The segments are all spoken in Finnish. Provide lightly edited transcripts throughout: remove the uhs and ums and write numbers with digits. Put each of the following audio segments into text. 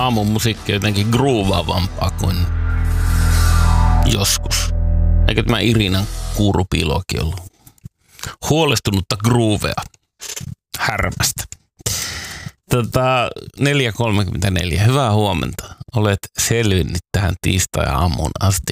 aamun musiikki jotenkin groovaavampaa kuin joskus. Eikö tämä Irinan kuurupiiloakin ollut huolestunutta groovea härmästä? 4.34. Hyvää huomenta. Olet selvinnyt tähän tiistai-aamuun asti.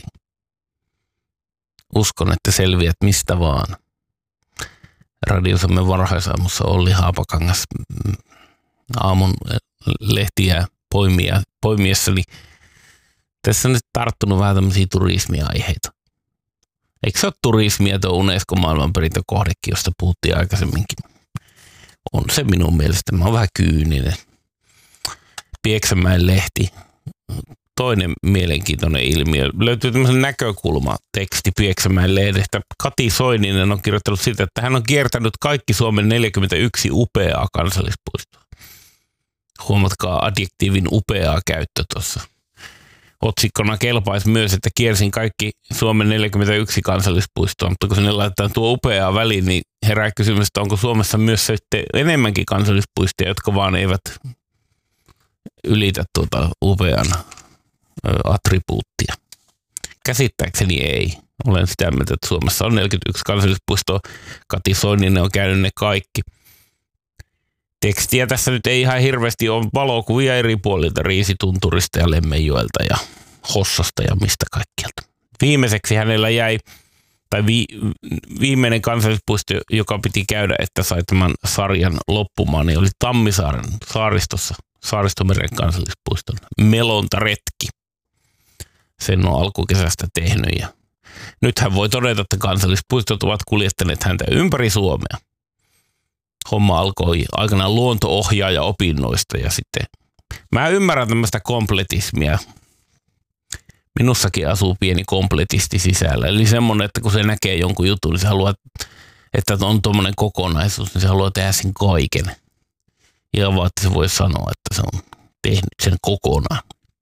Uskon, että selviät mistä vaan. Radiosamme varhaisaamussa Olli Haapakangas aamun lehtiä poimiessani. Tässä on nyt tarttunut vähän tämmöisiä turismiaiheita. Eikö se ole turismia tuo Unesco maailmanperintökohdekin, josta puhuttiin aikaisemminkin? On se minun mielestä. Mä oon vähän kyyninen. Pieksämäen lehti. Toinen mielenkiintoinen ilmiö. Löytyy tämmöisen näkökulmateksti Pieksämäen lehdestä. Kati Soininen on kirjoittanut sitä, että hän on kiertänyt kaikki Suomen 41 upeaa kansallispuistoa. Huomatkaa adjektiivin upeaa käyttö tuossa. Otsikkona kelpaisi myös, että kiersin kaikki Suomen 41 kansallispuistoa, mutta kun sinne laitetaan tuo upeaa väliin, niin herää kysymys, että onko Suomessa myös sitten enemmänkin kansallispuistoja, jotka vaan eivät ylitä tuota upean attribuuttia. Käsittääkseni ei. Olen sitä mieltä, että Suomessa on 41 kansallispuistoa. Kati Soininen on käynyt ne kaikki. Tekstiä tässä nyt ei ihan hirveästi ole, valokuvia eri puolilta, Riisitunturista ja Lemmenjoelta ja Hossasta ja mistä kaikkialta. Viimeiseksi hänellä jäi, tai viimeinen kansallispuisto, joka piti käydä, että sai tämän sarjan loppumaan, niin oli Tammisaaren saaristossa, Saaristomeren kansallispuiston Melontaretki. Sen on alkukesästä tehnyt ja nyt hän voi todeta, että kansallispuistot ovat kuljettaneet häntä ympäri Suomea. Homma alkoi aikanaan luonto-ohjaaja opinnoista ja sitten mä ymmärrän tämmöistä kompletismia. Minussakin asuu pieni kompletisti sisällä. Eli semmoinen, että kun se näkee jonkun jutun, niin se haluaa, että on tuommoinen kokonaisuus, niin se haluaa tehdä sen kaiken. Ja vaan, että se voi sanoa, että se on tehnyt sen kokonaan.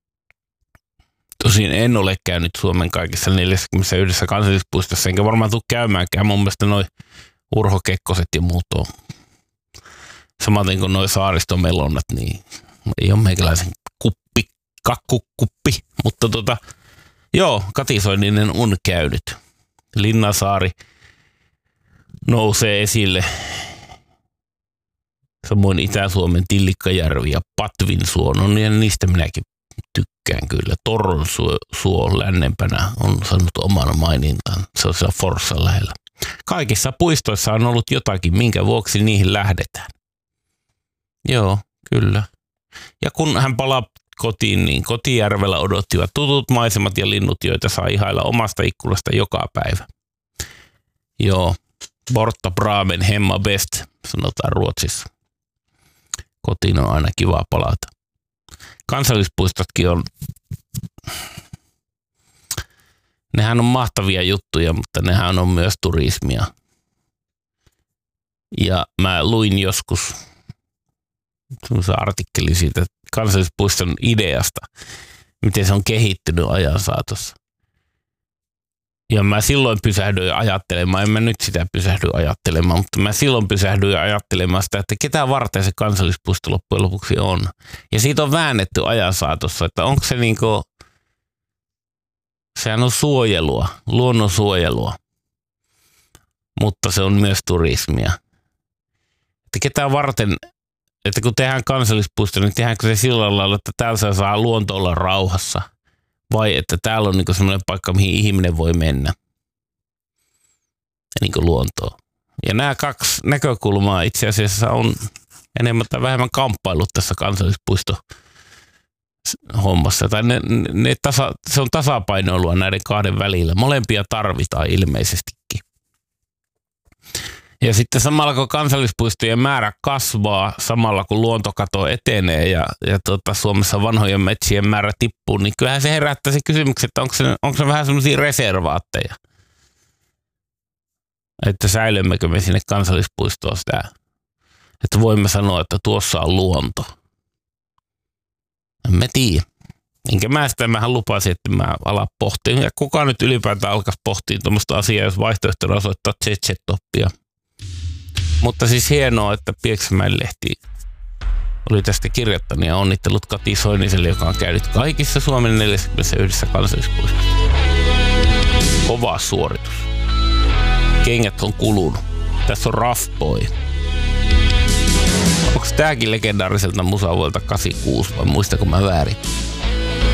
Tosin en ole käynyt Suomen kaikissa 41 kansallispuistossa, enkä varmaan tule käymäänkään. Mun mielestä noi Urho Kekkoset ja muut on samaten kuin noi saaristomelonnat, niin ei ole meikäläisen kakkukuppi, mutta joo, Kati Soininen on käynyt. Linnasaari nousee esille. Samoin Itä-Suomen Tillikkajärvi ja Patvinsuo, ja niistä minäkin tykkään kyllä. Torronsuo lännempänä on saanut oman mainintaan. Se on siellä Forssan lähellä. Kaikissa puistoissa on ollut jotakin, minkä vuoksi niihin lähdetään. Joo, kyllä. Ja kun hän palaa kotiin, niin Kotijärvellä odottivat tutut maisemat ja linnut, joita saa ihailla omasta ikkunasta joka päivä. Joo, borta bramen hemma best, sanotaan Ruotsissa. Kotiin on aina kiva palata. Kansallispuistotkin on, nehän on mahtavia juttuja, mutta nehän on myös turismia. Ja mä luin joskus semmoisen artikkeli siitä kansallispuiston ideasta, miten se on kehittynyt ajan saatossa. Ja mä silloin pysähdyin ajattelemaan, en mä nyt sitä pysähdy ajattelemaan, mutta mä silloin pysähdyin ajattelemaan sitä, että ketä varten se kansallispuisto loppujen lopuksi on. Ja siitä on väännetty ajan saatossa, että onko se niinku, sehän on suojelua, luonnonsuojelua, mutta se on myös turismia. Että ketä varten, että kun tehdään kansallispuisto, niin tehdäänkö se sillä lailla, että täällä saa luonto olla rauhassa, vai että täällä on niinku semmoinen paikka, mihin ihminen voi mennä, niinku luontoon. Ja nämä kaksi näkökulmaa itse asiassa on enemmän tai vähemmän kamppailut tässä kansallispuisto hommassa. Tai se on tasapainoilua näiden kahden välillä. Molempia tarvitaan ilmeisestikin. Ja sitten samalla kun kansallispuistojen määrä kasvaa, samalla kun luontokato etenee ja Suomessa vanhojen metsien määrä tippuu, niin kyllähän se herättää se kysymyksen, että onko se vähän semmoisia reservaatteja. Että säilymmekö me sinne kansallispuistoon sitä, että voimme sanoa, että tuossa on luonto. En mä tiedä. Enkä mähän lupasin, että mä alan pohtia. Ja kukaan nyt ylipäätään alkaisi pohtia tuommoista asiaa, jos vaihtoehtona osoittaa ZZ-toppia. Mutta siis hienoa, että Pieksämäen lehti oli tästä kirjoittanut ja onnittelut Kati Soiniselle, joka on käynyt kaikissa Suomen 41 kansallispuistossa. Kova suoritus. Kengät on kulunut. Tässä on Rough Boy. Onko tääkin legendaariselta musavuolta 86 vai muistako mä väärin?